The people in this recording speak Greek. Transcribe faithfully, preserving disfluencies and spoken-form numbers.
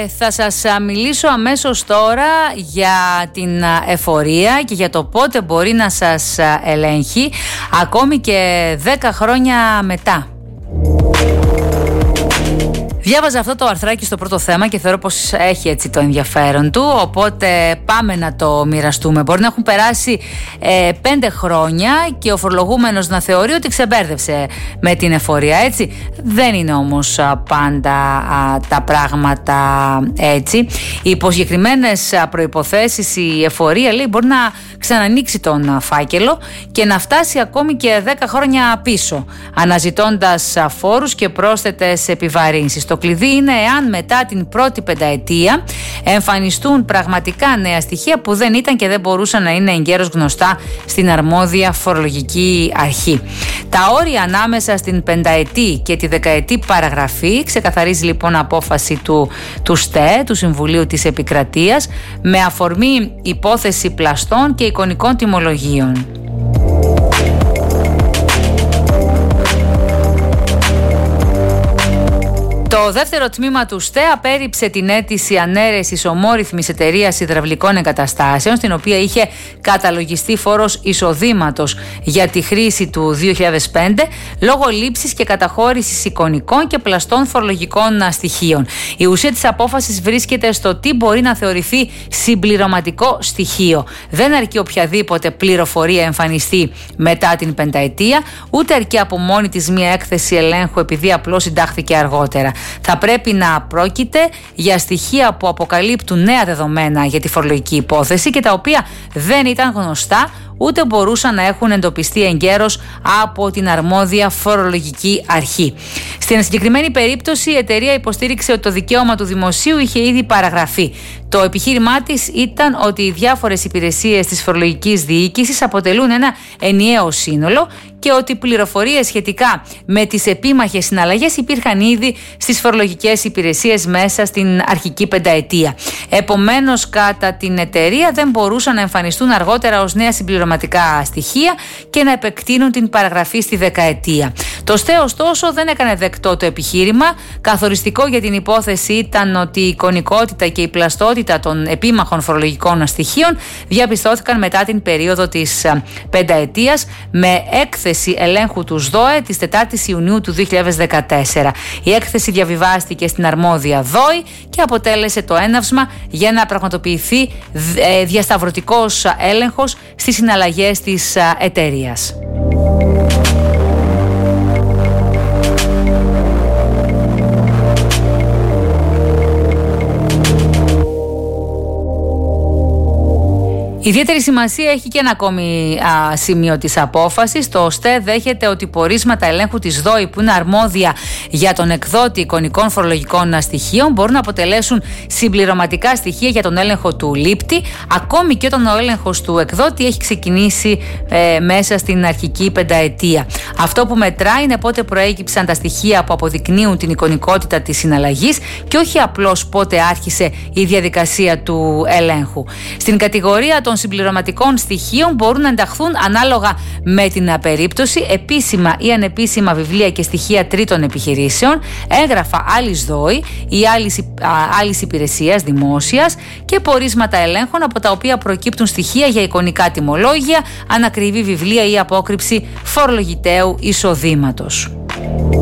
θα σας μιλήσω αμέσως τώρα για την εφορία και για το πότε μπορεί να σας ελέγχει ακόμη και δέκα χρόνια μετά. Διάβαζα αυτό το αρθράκι στο πρώτο θέμα και θεωρώ πως έχει έτσι το ενδιαφέρον του, οπότε πάμε να το μοιραστούμε. Μπορεί να έχουν περάσει ε, πέντε χρόνια και ο φορολογούμενος να θεωρεί ότι ξεμπέρδευσε με την εφορία, έτσι. Δεν είναι όμως α, πάντα α, τα πράγματα έτσι. Υπό συγκεκριμένες προϋποθέσεις η εφορία, λέει, μπορεί να ξανανοίξει τον φάκελο και να φτάσει ακόμη και δέκα χρόνια πίσω, αναζητώντας φόρους και πρόσθετες επιβαρύνσεις. Το κλειδί είναι εάν μετά την πρώτη πενταετία εμφανιστούν πραγματικά νέα στοιχεία που δεν ήταν και δεν μπορούσαν να είναι εγκαίρως γνωστά στην αρμόδια φορολογική αρχή. Τα όρια ανάμεσα στην πενταετή και τη δεκαετή παραγραφή ξεκαθαρίζει λοιπόν απόφαση του, του ΣΤΕ, του Συμβουλίου της Επικρατείας, με αφορμή υπόθεση πλαστών και εικονικών τιμολογίων. Το δεύτερο τμήμα του ΣΤΕ απέρριψε την αίτηση ανέρεσης ομόρυθμης εταιρείας υδραυλικών εγκαταστάσεων, στην οποία είχε καταλογιστεί φόρος εισοδήματος για τη χρήση του δύο χιλιάδες πέντε, λόγω λήψης και καταχώρησης εικονικών και πλαστών φορολογικών στοιχείων. Η ουσία της απόφασης βρίσκεται στο τι μπορεί να θεωρηθεί συμπληρωματικό στοιχείο. Δεν αρκεί οποιαδήποτε πληροφορία εμφανιστεί μετά την πενταετία, ούτε αρκεί από μόνη της μία έκθεση ελέγχου επειδή απλώς συντάχθηκε αργότερα. Θα πρέπει να πρόκειται για στοιχεία που αποκαλύπτουν νέα δεδομένα για τη φορολογική υπόθεση και τα οποία δεν ήταν γνωστά ούτε μπορούσαν να έχουν εντοπιστεί εγκαίρως από την αρμόδια φορολογική αρχή. Στην συγκεκριμένη περίπτωση η εταιρεία υποστήριξε ότι το δικαίωμα του δημοσίου είχε ήδη παραγραφεί. Το επιχείρημά της ήταν ότι οι διάφορες υπηρεσίες της φορολογικής διοίκησης αποτελούν ένα ενιαίο σύνολο και ότι πληροφορίες σχετικά με τις επίμαχες συναλλαγές υπήρχαν ήδη στις φορολογικές υπηρεσίες μέσα στην αρχική πενταετία. Επομένως, κατά την εταιρεία δεν μπορούσαν να εμφανιστούν αργότερα ως νέα συμπληρωματικά στοιχεία και να επεκτείνουν την παραγραφή στη δεκαετία. Το ΣΤΕ, ωστόσο, δεν έκανε δεκτό το επιχείρημα. Καθοριστικό για την υπόθεση ήταν ότι η εικονικότητα και η πλαστότητα των επίμαχων φορολογικών στοιχείων διαπιστώθηκαν μετά την περίοδο της πενταετίας με έκθεση ελέγχου του ΣΔΟΕ της τετάρτης Ιουνίου του δύο χιλιάδες δεκατέσσερα. Η έκθεση διαβιβάστηκε στην αρμόδια ΔΟΗ και αποτέλεσε το έναυσμα για να πραγματοποιηθεί διασταυρωτικός έλεγχος στις συναλλαγές της εταιρείας. Ιδιαίτερη σημασία έχει και ένα ακόμη α, σημείο της απόφασης. Το ΣΤΕ δέχεται ότι πορίσματα ελέγχου της ΔΟΗ που είναι αρμόδια για τον εκδότη εικονικών φορολογικών στοιχείων μπορούν να αποτελέσουν συμπληρωματικά στοιχεία για τον έλεγχο του λήπτη, ακόμη και όταν ο έλεγχος του εκδότη έχει ξεκινήσει ε, μέσα στην αρχική πενταετία. Αυτό που μετράει είναι πότε προέκυψαν τα στοιχεία που αποδεικνύουν την εικονικότητα της συναλλαγής και όχι απλώς πότε άρχισε η διαδικασία του ελέγχου. Στην κατηγορία των συμπληρωματικών στοιχείων μπορούν να ενταχθούν ανάλογα με την περίπτωση επίσημα ή ανεπίσημα βιβλία και στοιχεία τρίτων επιχειρήσεων, έγγραφα άλλης ΔΟΗ ή άλλης, άλλης υπηρεσίας δημόσιας και πορίσματα ελέγχων από τα οποία προκύπτουν στοιχεία για εικονικά τιμολόγια, ανακριβή βιβλία ή απόκρυψη φορολογητέου εισοδήματος.